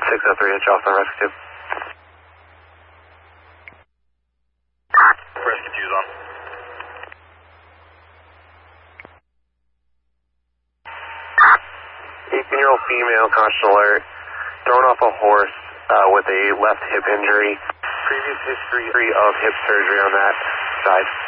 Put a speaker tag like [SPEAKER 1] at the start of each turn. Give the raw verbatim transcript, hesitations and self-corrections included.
[SPEAKER 1] six oh three, it's Alpha Rescue.
[SPEAKER 2] Rescue two's on.
[SPEAKER 1] eighteen-year-old female, caution alert, thrown off a horse uh, with a left hip injury. Previous history of hip surgery on that side.